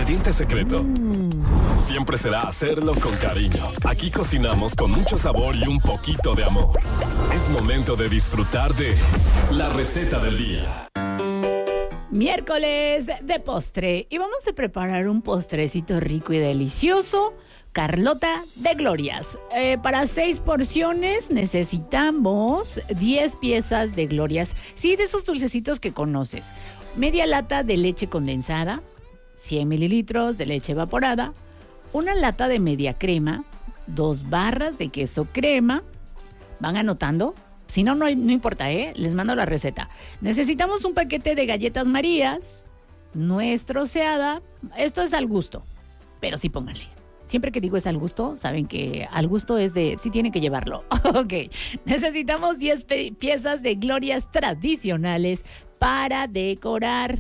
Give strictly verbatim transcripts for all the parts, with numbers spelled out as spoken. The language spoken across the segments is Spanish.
ingrediente secreto siempre será hacerlo con cariño. Aquí cocinamos con mucho sabor y un poquito de amor. Es momento de disfrutar de la receta del día. Miércoles de postre y vamos a preparar un postrecito rico y delicioso. Carlota de Glorias. Eh, para seis porciones necesitamos diez piezas de Glorias. Sí, de esos dulcecitos que conoces. Media lata de leche condensada, cien mililitros de leche evaporada, una lata de media crema, dos barras de queso crema. ¿Van anotando? Si no, no, no importa, ¿eh? Les mando la receta. Necesitamos un paquete de galletas Marías, nuez troceada. Esto es al gusto, pero sí pónganle. Siempre que digo es al gusto, saben que al gusto es de sí tienen que llevarlo. Ok, necesitamos diez pe- piezas de Glorias tradicionales para decorar.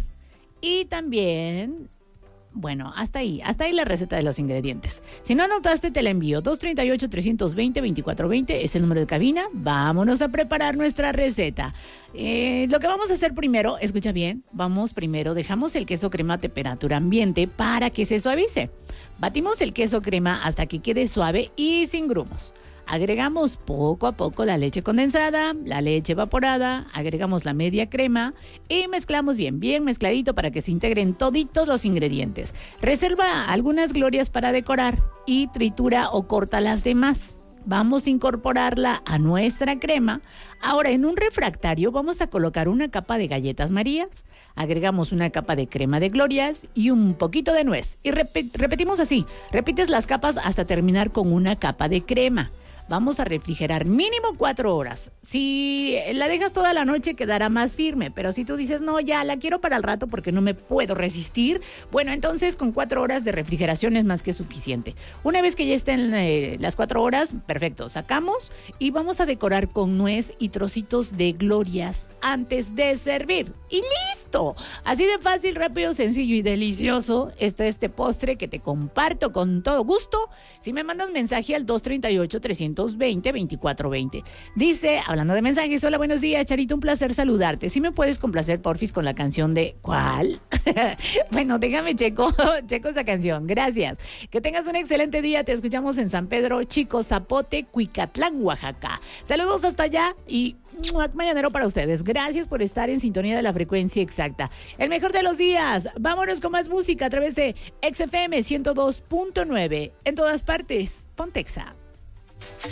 Y también, bueno, hasta ahí, hasta ahí la receta de los ingredientes. Si no anotaste, te la envío. dos tres ocho, tres dos cero, dos cuatro dos cero es el número de cabina. Vámonos a preparar nuestra receta. Eh, lo que vamos a hacer primero, escucha bien, vamos primero, dejamos el queso crema a temperatura ambiente para que se suavice. Batimos el queso crema hasta que quede suave y sin grumos. Agregamos poco a poco la leche condensada, la leche evaporada, agregamos la media crema y mezclamos bien, bien mezcladito para que se integren toditos los ingredientes. Reserva algunas Glorias para decorar y tritura o corta las demás. Vamos a incorporarla a nuestra crema. Ahora, en un refractario vamos a colocar una capa de galletas Marías, agregamos una capa de crema de Glorias y un poquito de nuez. Y rep- repetimos así, repites las capas hasta terminar con una capa de crema. Vamos a refrigerar mínimo cuatro horas. Si la dejas toda la noche quedará más firme, pero si tú dices, no, ya la quiero para el rato porque no me puedo resistir, bueno, entonces con cuatro horas de refrigeración es más que suficiente. Una vez que ya estén eh, las cuatro horas, perfecto, sacamos y vamos a decorar con nuez y trocitos de Glorias antes de servir. ¡Y listo! Así de fácil, rápido, sencillo y delicioso está este postre que te comparto con todo gusto. Si me mandas mensaje al dos tres ocho, tres dos cero, dos cuatro dos cero. Dice, hablando de mensajes, hola, buenos días, Charito, un placer saludarte. ¿Sí me puedes complacer, porfis, con la canción de ¿cuál? Bueno, déjame checo, checo esa canción. Gracias. Que tengas un excelente día. Te escuchamos en San Pedro, Chico, Zapote, Cuicatlán, Oaxaca. Saludos hasta allá y mañanero para ustedes. Gracias por estar en sintonía de la frecuencia exacta. El mejor de los días. Vámonos con más música a través de X F M ciento dos punto nueve. En todas partes, Pontexa.